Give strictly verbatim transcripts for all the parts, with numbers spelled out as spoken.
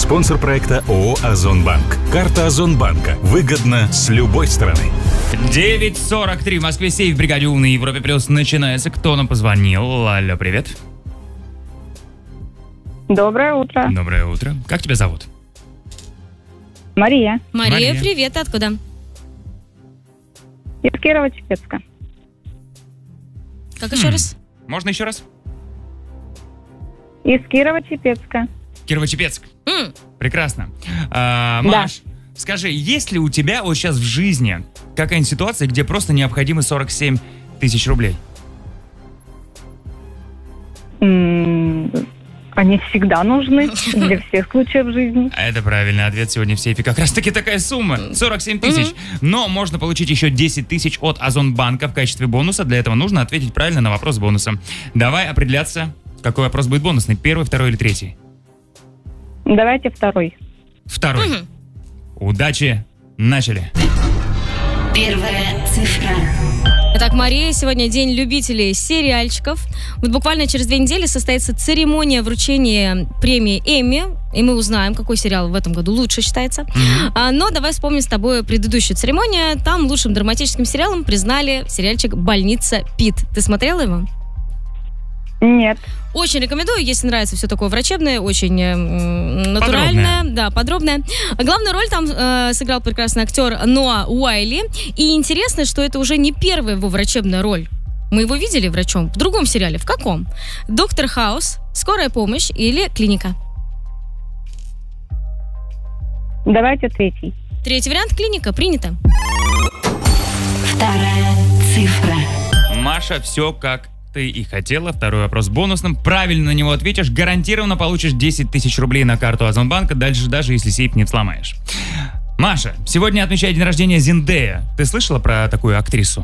Спонсор проекта ООО «Озонбанк». Карта Озонбанка. Выгодно с любой стороны. девять сорок три в Москве, сейф в бригаде «Умный» Европе Плюс начинается. Кто нам позвонил? Алло, привет. Доброе утро. Доброе утро. Как тебя зовут? Мария. Мария, Мария. привет, откуда? Из Кирово-Чепецка. Как еще М. раз? Можно еще раз? Из Кирово-Чепецка. Кирово-Чепецк. М, Прекрасно. А, Да. Маш, скажи, есть ли у тебя вот сейчас в жизни какая-нибудь ситуация, где просто необходимы сорок семь тысяч рублей? М, Они всегда нужны для всех случаев жизни. А это правильный ответ. Сегодня в сейфе как раз-таки такая сумма. сорок семь тысяч. Но можно получить еще десять тысяч от Озонбанка в качестве бонуса. Для этого нужно ответить правильно на вопрос бонуса. Давай определяться, какой вопрос будет бонусный. Первый, второй или третий? Давайте второй. Второй. Мгм. Удачи. Начали. Первая цифра. Итак, Мария, сегодня день любителей сериальчиков. Вот буквально через две недели состоится церемония вручения премии Эмми, и мы узнаем, какой сериал в этом году лучше считается. А, но давай вспомним с тобой предыдущую церемонию. Там лучшим драматическим сериалом признали сериальчик «Больница Пит». Ты смотрела его? Нет. Очень рекомендую, если нравится все такое врачебное, очень э, м, натуральное, Подробное. да, подробное. Главную роль там э, сыграл прекрасный актер Ноа Уайли. И интересно, что это уже не первая его врачебная роль. Мы его видели врачом в другом сериале. В каком? «Доктор Хаус», «Скорая помощь» или «Клиника». Давайте третий. Третий вариант — «Клиника». Принято. Вторая цифра. Маша, все как ты и хотела. Второй вопрос бонусным. Правильно на него ответишь, гарантированно получишь десять тысяч рублей на карту Озонбанка, дальше даже если сейф не сломаешь. Маша, сегодня отмечает день рождения Зендея. Ты слышала про такую актрису?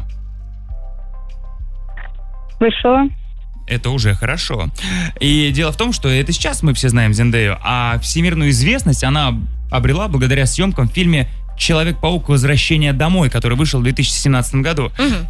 Слышала? Это уже хорошо. И дело в том, что это сейчас мы все знаем Зендею, а всемирную известность она обрела благодаря съемкам в фильме «Человек-паук. Возвращение домой», который вышел в две тысячи семнадцатом году. Мгм.